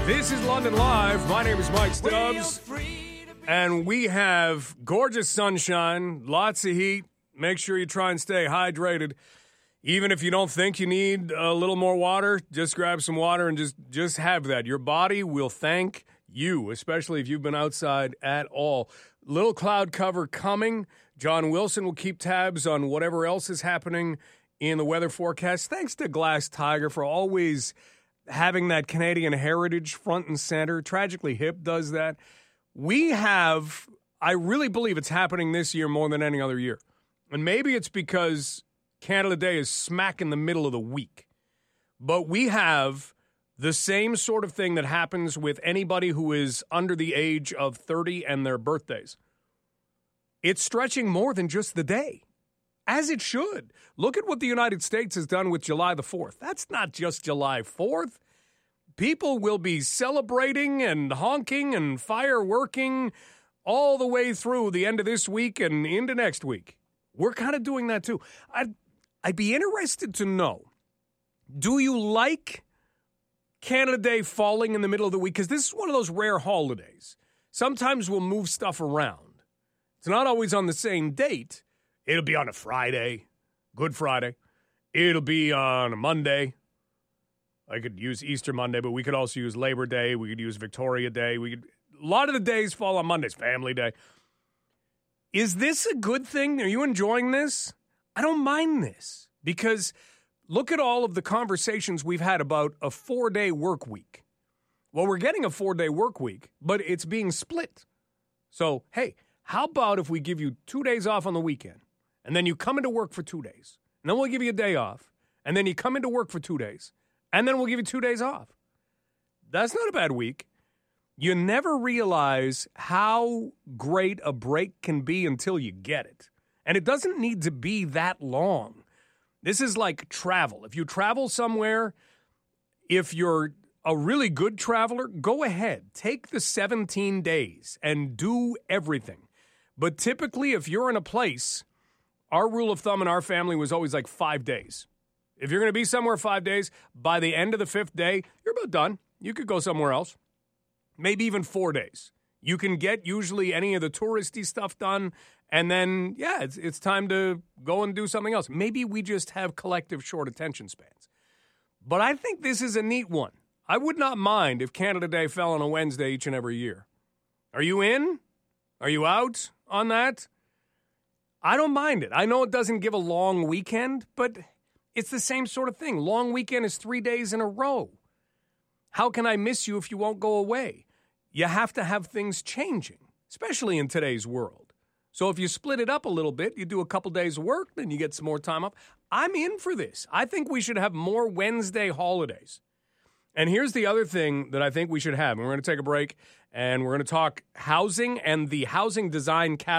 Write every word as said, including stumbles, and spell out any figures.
This is London Live. My name is Mike Stubbs, and we have gorgeous sunshine, lots of heat. Make sure you try and stay hydrated. Even if you don't think you need a little more water, just grab some water and just, just have that. Your body will thank you, especially if you've been outside at all. Little cloud cover coming. John Wilson will keep tabs on whatever else is happening in the weather forecast. Thanks to Glass Tiger for always having that Canadian heritage front and center. Tragically Hip does that. We have, I really believe it's happening this year more than any other year. And maybe it's because Canada Day is smack in the middle of the week. But we have the same sort of thing that happens with anybody who is under the age of thirty and their birthdays. It's stretching more than just the day, as it should. Look at what the United States has done with July the fourth. That's not just July fourth. People will be celebrating and honking and fireworking all the way through the end of this week and into next week. We're kind of doing that too. I'd, I'd be interested to know, do you like Canada Day falling in the middle of the week? Because this is one of those rare holidays. Sometimes we'll move stuff around. It's not always on the same date. It'll be on a Friday, Good Friday. It'll be on a Monday. I could use Easter Monday, but we could also use Labor Day. We could use Victoria Day. We could, a lot of the days fall on Mondays, Family Day. Is this a good thing? Are you enjoying this? I don't mind this because look at all of the conversations we've had about a four-day work week. Well, we're getting a four-day work week, but it's being split. So, hey, how about if we give you two days off on the weekend? And then you come into work for two days. And then we'll give you a day off. And then you come into work for two days. And then we'll give you two days off. That's not a bad week. You never realize how great a break can be until you get it. And it doesn't need to be that long. This is like travel. If you travel somewhere, if you're a really good traveler, go ahead. Take the seventeen days and do everything. But typically, if you're in a place, our rule of thumb in our family was always like five days. If you're going to be somewhere five days, by the end of the fifth day, you're about done. You could go somewhere else. Maybe even four days. You can get usually any of the touristy stuff done, and then, yeah, it's, it's time to go and do something else. Maybe we just have collective short attention spans. But I think this is a neat one. I would not mind if Canada Day fell on a Wednesday each and every year. Are you in? Are you out on that? I don't mind it. I know it doesn't give a long weekend, but it's the same sort of thing. Long weekend is three days in a row. How can I miss you if you won't go away? You have to have things changing, especially in today's world. So if you split it up a little bit, you do a couple days of work, then you get some more time off. I'm in for this. I think we should have more Wednesday holidays. And here's the other thing that I think we should have. And we're going to take a break, and we're going to talk housing and the housing design catalog.